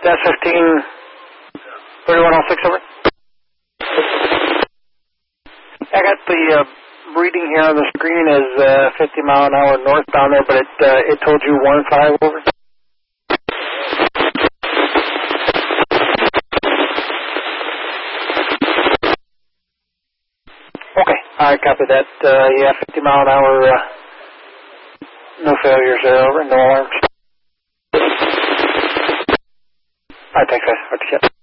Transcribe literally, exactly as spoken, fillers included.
Dash fifteen, thirty-one oh six, over. I got the uh, reading here on the screen as uh, fifty mile an hour northbound there, but it uh, it told you one five, over. Okay, I copy that. Uh, yeah, fifty mile an hour, uh, no failures there, over, no alarms. All right, thanks, guys. Right to check.